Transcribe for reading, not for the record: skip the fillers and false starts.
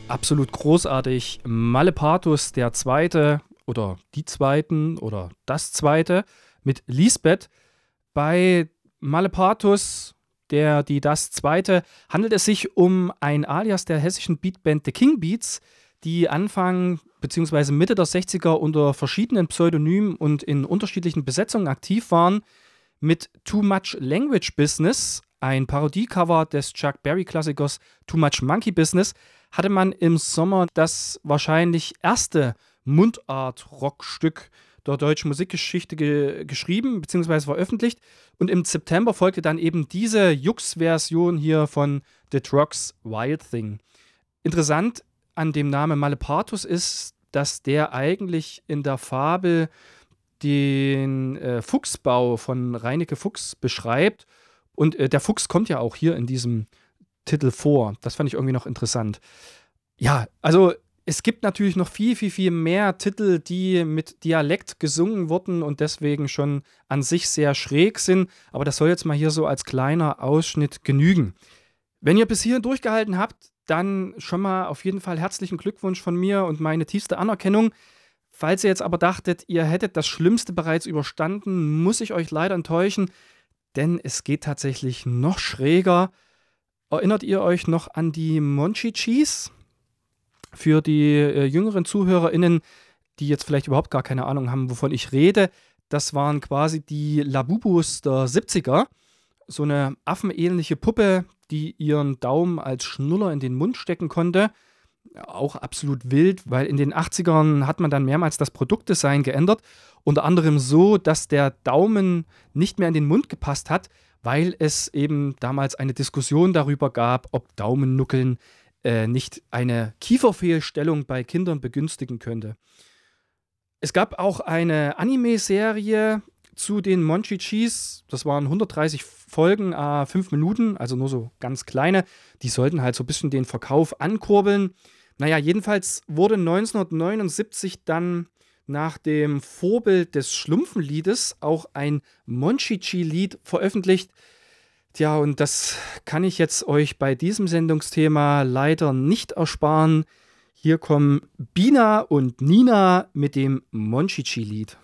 Absolut großartig. Malepatus der Zweite oder die Zweiten oder das Zweite mit Lisbeth. Bei Malepatus, das Zweite, handelt es sich um ein Alias der hessischen Beatband The King Beats, die Anfang bzw. Mitte der 60er unter verschiedenen Pseudonymen und in unterschiedlichen Besetzungen aktiv waren. Mit Too Much Language Business, ein Parodiecover des Chuck Berry-Klassikers Too Much Monkey Business, hatte man im Sommer das wahrscheinlich erste Mundart-Rockstück der deutschen Musikgeschichte geschrieben bzw. veröffentlicht. Und im September folgte dann eben diese Jux-Version hier von The Trogs Wild Thing. Interessant an dem Namen Malepatus ist, dass der eigentlich in der Fabel den Fuchsbau von Reineke Fuchs beschreibt. Und der Fuchs kommt ja auch hier in diesem Titel vor. Das fand ich irgendwie noch interessant. Ja, also es gibt natürlich noch viel, viel, viel mehr Titel, die mit Dialekt gesungen wurden und deswegen schon an sich sehr schräg sind. Aber das soll jetzt mal hier so als kleiner Ausschnitt genügen. Wenn ihr bis hierhin durchgehalten habt, dann schon mal auf jeden Fall herzlichen Glückwunsch von mir und meine tiefste Anerkennung. Falls ihr jetzt aber dachtet, ihr hättet das Schlimmste bereits überstanden, muss ich euch leider enttäuschen, denn es geht tatsächlich noch schräger. Erinnert ihr euch noch an die Monchichis? Für die jüngeren ZuhörerInnen, die jetzt vielleicht überhaupt gar keine Ahnung haben, wovon ich rede, das waren quasi die Labubus der 70er. So eine affenähnliche Puppe, die ihren Daumen als Schnuller in den Mund stecken konnte. Auch absolut wild, weil in den 80ern hat man dann mehrmals das Produktdesign geändert. Unter anderem so, dass der Daumen nicht mehr in den Mund gepasst hat, weil es eben damals eine Diskussion darüber gab, ob Daumennuckeln nicht eine Kieferfehlstellung bei Kindern begünstigen könnte. Es gab auch eine Anime-Serie zu den Monchichis. Das waren 130 Folgen, 5 Minuten, also nur so ganz kleine. Die sollten halt so ein bisschen den Verkauf ankurbeln. Naja, jedenfalls wurde 1979 dann nach dem Vorbild des Schlumpfenliedes auch ein Monchichi-Lied veröffentlicht. Tja, und das kann ich jetzt euch bei diesem Sendungsthema leider nicht ersparen. Hier kommen Bina und Nina mit dem Monchichi-Lied.